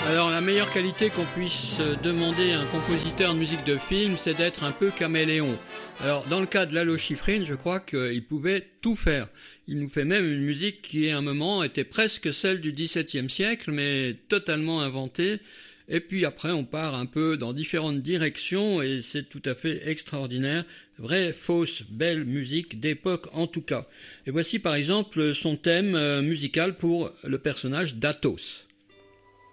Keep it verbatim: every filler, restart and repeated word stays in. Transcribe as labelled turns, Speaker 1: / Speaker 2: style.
Speaker 1: Alors la meilleure qualité qu'on puisse demander à un compositeur de musique de film, c'est d'être un peu caméléon. Alors dans le cas de Lalo Schifrin, je crois qu'il pouvait tout faire. Il nous fait même une musique qui à un moment était presque celle du dix-septième siècle, mais totalement inventée. Et puis après on part un peu dans différentes directions et c'est tout à fait extraordinaire. Vraie, fausse, belle musique d'époque en tout cas. Et voici par exemple son thème musical pour le personnage d'Athos.